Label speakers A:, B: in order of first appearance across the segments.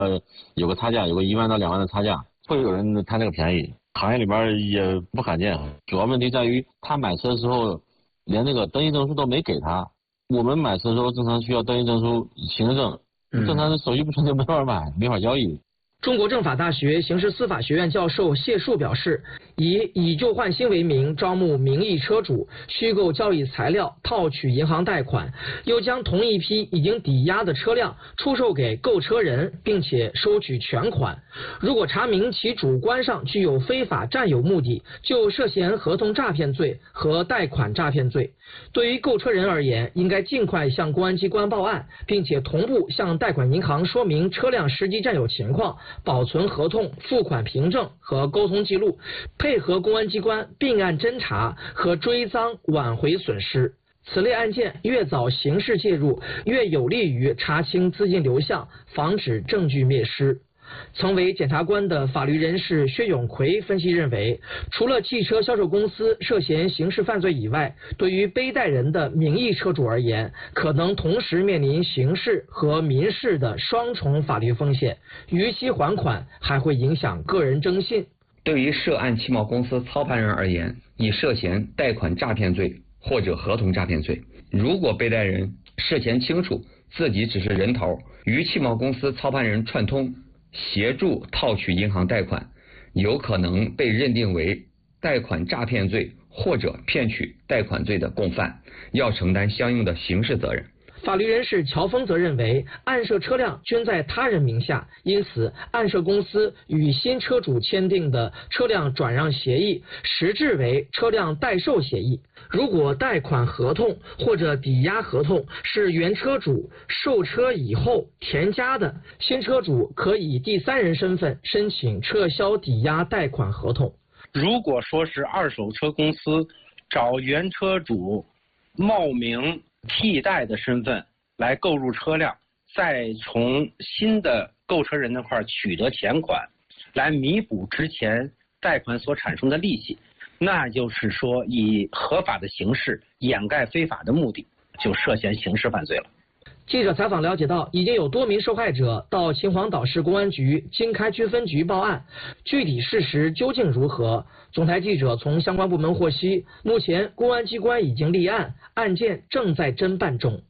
A: 有个差价，有个1万到2万的差价，会有人贪这个便宜。行业里边也不罕见，主要问题在于他买车的时候连那个登记证书都没给他。我们买车的时候正常需要登记证书、行驶证，正常的手续不全就没法买，没法交易。
B: 中国政法大学刑事司法学院教授谢树表示，以旧换新为名招募名义车主，虚构交易材料，套取银行贷款，又将同一批已经抵押的车辆出售给购车人，并且收取全款。如果查明其主观上具有非法占有目的，就涉嫌合同诈骗罪和贷款诈骗罪。对于购车人而言，应该尽快向公安机关报案，并且同步向贷款银行说明车辆实际占有情况，保存合同、付款凭证和沟通记录，配合公安机关并案侦查和追赃挽回损失。此类案件越早刑事介入，越有利于查清资金流向，防止证据灭失。曾为检察官的法律人士薛永奎分析认为，除了汽车销售公司涉嫌刑事犯罪以外，对于背贷人的名义车主而言，可能同时面临刑事和民事的双重法律风险，逾期还款还会影响个人征信。
C: 对于涉案汽贸公司操盘人而言，已涉嫌贷款诈骗罪或者合同诈骗罪。如果背贷人事前清楚自己只是人头，与汽贸公司操盘人串通，协助套取银行贷款，有可能被认定为贷款诈骗罪或者骗取贷款罪的共犯，要承担相应的刑事责任。
B: 法律人士乔峰则认为，案涉车辆均在他人名下，因此案涉公司与新车主签订的车辆转让协议实质为车辆代售协议。如果贷款合同或者抵押合同是原车主售车以后添加的，新车主可以第三人身份申请撤销抵押贷款合同。
D: 如果说是二手车公司找原车主冒名替代的身份来购入车辆，再从新的购车人那块取得钱款，来弥补之前贷款所产生的利息，那就是说以合法的形式掩盖非法的目的，就涉嫌刑事犯罪了。
B: 记者采访了解到，已经有多名受害者到秦皇岛市公安局经开区分局报案，具体事实究竟如何？总台记者从相关部门获悉，目前公安机关已经立案，案件正在侦办中。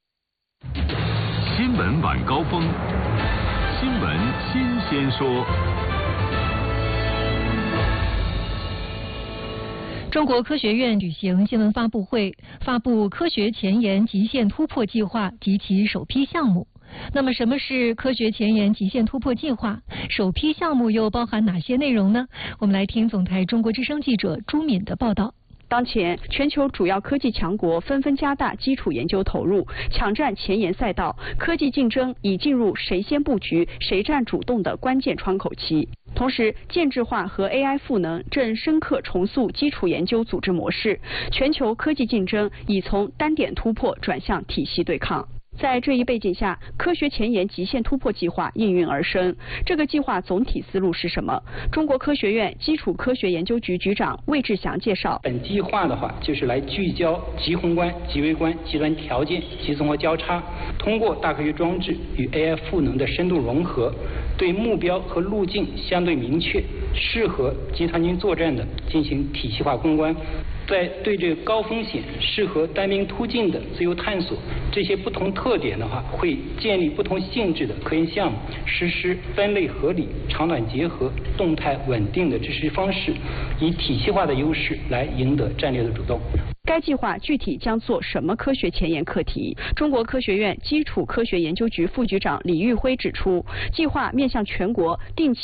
E: 新闻晚高峰，新闻新鲜说。
F: 中国科学院举行新闻发布会，发布科学前沿极限突破计划及其首批项目。那么什么是科学前沿极限突破计划？首批项目又包含哪些内容呢？我们来听总台中国之声记者朱敏的报道。
G: 当前，全球主要科技强国纷纷加大基础研究投入，抢占前沿赛道，科技竞争已进入谁先布局、谁占主动的关键窗口期。同时，建制化和 AI 赋能正深刻重塑基础研究组织模式，全球科技竞争已从单点突破转向体系对抗。在这一背景下，科学前沿极限突破计划应运而生。这个计划总体思路是什么？中国科学院基础科学研究局局长魏志祥介绍。
H: 本计划的话，就是来聚焦极宏观、极微观、极端条件、极综合交叉，通过大科学装置与 AI 赋能的深度融合，对目标和路径相对明确、适合集团军作战的进行体系化攻关。在对这个高风险、适合单兵突进的自由探索这些不同特点的话，会建立不同性质的科研项目，实施分类合理、长短结合、动态稳定的支持方式，以体系化的优势来赢得战略的主动。
G: 该计划具体将做什么科学前沿课题？中国科学院基础科学研究局副局长李玉辉指出，计划面向全国定期